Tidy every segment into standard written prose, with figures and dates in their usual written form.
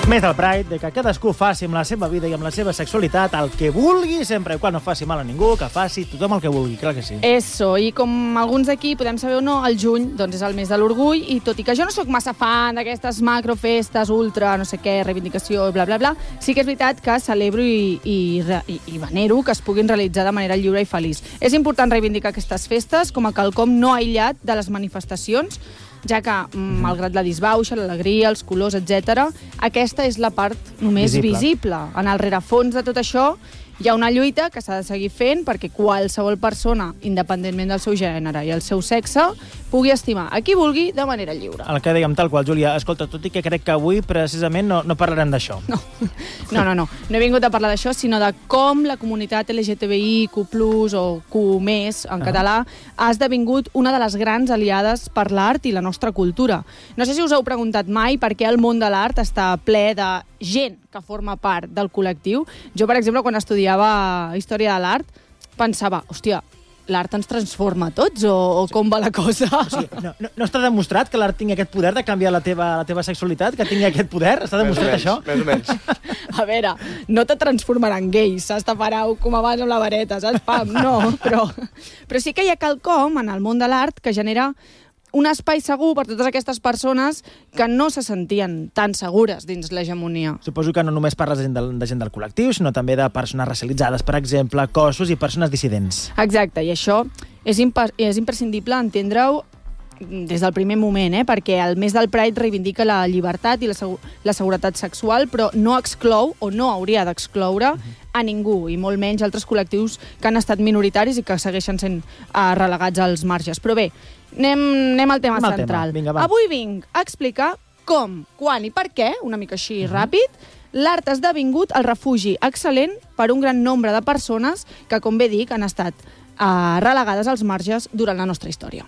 Més del Pride, de que cadascú faci amb la seva vida i amb la seva sexualitat el que vulgui, sempre i quan no faci mal a ningú, que faci tothom el que vulgui, clar que sí. Eso, i com alguns d'aquí podem saber o no, el juny doncs és el mes de l'orgull, i tot i que jo no sóc massa fan d'aquestes macrofestes, ultra, no sé què, reivindicació, bla, bla, bla, sí que és veritat que celebro i venero que es puguin realitzar de manera lliure i feliç. És important reivindicar aquestes festes com a quelcom no aïllat de les manifestacions, ja que, malgrat la disbauxa, l'alegria, els colors, etc., aquesta és la part només visible. En el rerefons de tot això hi ha una lluita que s'ha de seguir fent perquè qualsevol persona, independentment del seu gènere i el seu sexe, pugui estimar a qui vulgui de manera lliure. El que dèiem tal qual, Júlia. Escolta, tot i que crec que avui precisament no parlarem d'això. No he vingut a parlar d'això, sinó de com la comunitat LGTBI, Q+, o Q+, en català, ha esdevingut una de les grans aliades per l'art i la nostra cultura. No sé si us heu preguntat mai per què el món de l'art està ple de gent que forma part del col·lectiu. Jo, per exemple, quan estudiava Història de l'Art, pensava, hòstia, l'art ens transforma a tots o com va la cosa? Sí, no està demostrat que l'art tingui aquest poder de canviar la teva sexualitat? Que tingui aquest poder? Està demostrat això? Més o menys. A veure, no te transformaran gais, saps? Taparau com abans amb la vareta, saps? Pam, no, però sí que hi ha quelcom en el món de l'art que genera un espai segur per totes aquestes persones que no se sentien tan segures dins l'hegemonia. Suposo que no només parles de gent del col·lectiu, sinó també de persones racialitzades, per exemple, cossos i persones dissidents. Exacte, i això és imprescindible entendre-ho des del primer moment, perquè el mes del Pride reivindica la llibertat i la seguretat sexual, però no exclou o no hauria d'excloure a ningú, i molt menys altres col·lectius que han estat minoritaris i que segueixen sent relegats als marges. Però bé, anem al tema central. Vinga, va. Avui vinc a explicar com, quan i per què, una mica així ràpid, l'art ha esdevingut el refugi excel·lent per un gran nombre de persones que, com bé dic, han estat relegades als marges durant la nostra història.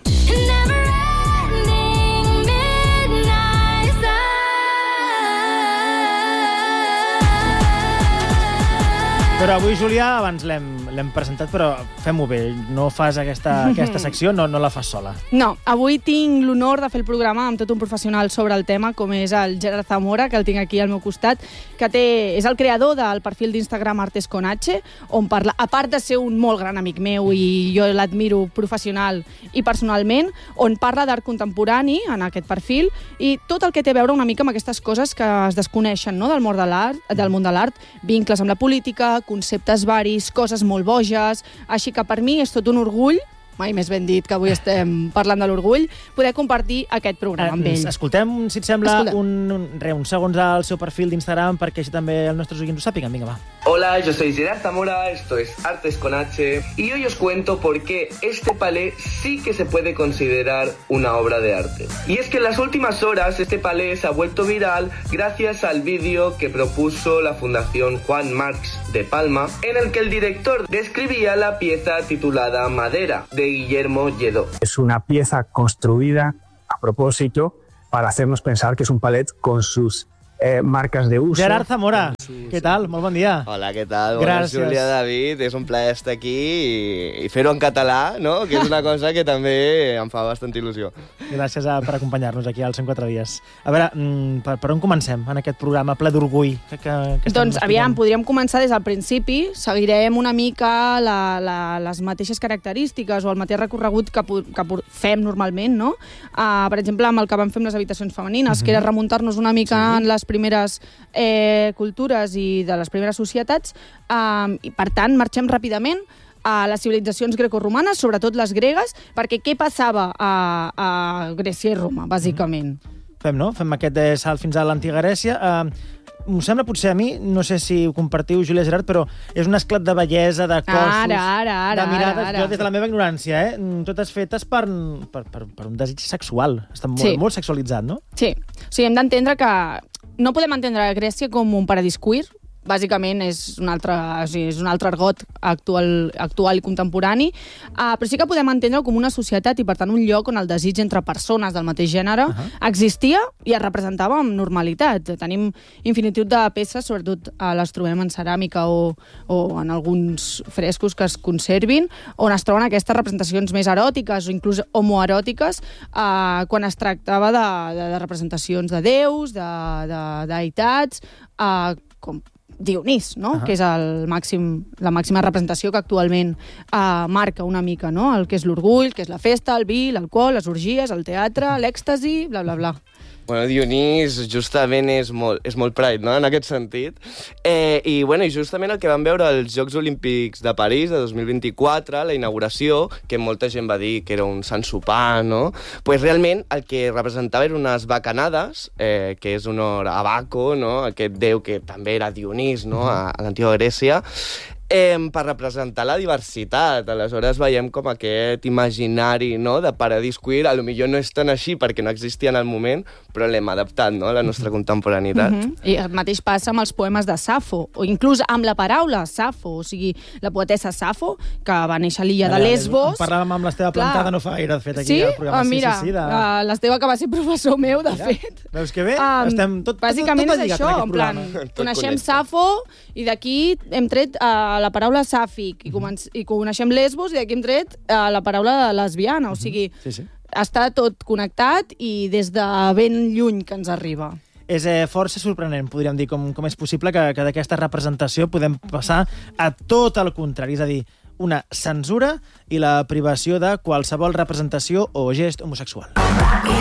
Però avui, Júlia, abans l'hem presentat, però fem-ho bé. No fas aquesta secció, no la fas sola. No, avui tinc l'honor de fer el programa amb tot un professional sobre el tema, com és el Gerard Zamora, que el tinc aquí al meu costat, que és el creador del perfil d'Instagram Artes con H, on parla, a part de ser un molt gran amic meu i jo l'admiro professional i personalment, on parla d'art contemporani en aquest perfil i tot el que té a veure una mica amb aquestes coses que es desconeixen, no?, del món de l'art, vincles amb la política, conceptes varis, coses molt boges, així que per mi és tot un orgull, mai més ben dit que avui estem parlant de l'orgull, poder compartir aquest programa amb ell. Escoltem, si et sembla, uns segons al seu perfil d'Instagram perquè així també els nostres oients ho sàpiguen. Vinga, va. Hola, yo soy Gerard Zamora, esto es Artes con H, y hoy os cuento por qué este palé sí que se puede considerar una obra de arte. Y es que en las últimas horas este palé se ha vuelto viral gracias al vídeo que propuso la Fundación Juan Marx de Palma, en el que el director describía la pieza titulada Madera, de Guillermo Lledó. Es una pieza construida a propósito para hacernos pensar que es un palet con sus marques d'ús. Gerard Zamora, què tal? Molt bon dia. Hola, què tal? Bona Júlia, David. És un plaer estar aquí i fer-ho en català, no?, que és una cosa que també em fa bastanta il·lusió. Gràcies per acompanyar-nos aquí als 104 dies. A veure, per on comencem en aquest programa ple d'orgull? Doncs, aviam, podríem començar des del principi. Seguirem una mica les mateixes característiques o el mateix recorregut que fem normalment, no? Per exemple, amb el que vam fer amb les habitacions femenines, que era remuntar-nos una mica en les primeres cultures i de les primeres societats, i per tant marxem ràpidament a les civilitzacions greco-romanes, sobretot les gregues, perquè què passava a Grècia i Roma, bàsicament? Fem aquest salt fins a l'antiga Grècia. M'ho sembla, potser a mi, no sé si ho compartiu, Júlia, Gerard, però és un esclat de bellesa, de cossos, de mirades. Jo, des de la meva ignorància, totes fetes per un desig sexual. Està molt sexualitzat, no? Sí. O sigui, hem d'entendre que no podem entendre Grècia com un paradís queer, bàsicament és un altre argot actual i contemporani, però sí que podem entendre com una societat i, per tant, un lloc on el desig entre persones del mateix gènere existia i es representava amb normalitat. Tenim infinitud de peces, sobretot les trobem en ceràmica o en alguns frescos que es conservin, on es troben aquestes representacions més eròtiques o inclús homoeròtiques quan es tractava de representacions de déus, de deïtats, com Dionís, no? Que és la màxima representació que actualment marca una mica, no? El que és l'orgull, que és la festa, el vi, l'alcohol, les orgies, el teatre, l'èxtasi, bla, bla, bla. Bueno, Dionís justament és molt Pride, no?, en aquest sentit. I justament el que vam veure als Jocs Olímpics de París de 2024, la inauguració, que molta gent va dir que era un sant sopar, no? Pues realment el que representava eren unes bacanades, que és honor a Baco, no?, aquest déu que també era Dionís, no?, a l'antiga Grècia, per representar la diversitat. Aleshores veiem com aquest imaginari, no?, de paradís queer, potser no és tan així perquè no existia en el moment, però l'hem adaptat, no?, a la nostra contemporaneitat. I el mateix passa amb els poemes de Safo, o inclús amb la paraula Safo, o sigui, la poetessa Safo, que va néixer a l'illa de Lesbos. Parlàvem amb l'Esteve Plantada no fa gaire, de fet, aquí al programa. Mira, l'Esteve, que va ser professor meu, de fet. Veus que bé? Estem tot bàsicament és això, en plan, coneixem Safo i d'aquí hem tret la paraula sàfic i coneixem Lesbos i d'aquí hem tret la paraula lesbiana, o sigui, està tot connectat i des de ben lluny que ens arriba. És força sorprenent, podríem dir, com és possible que d'aquesta representació podem passar a tot el contrari, és a dir, una censura i la privació de qualsevol representació o gest homosexual.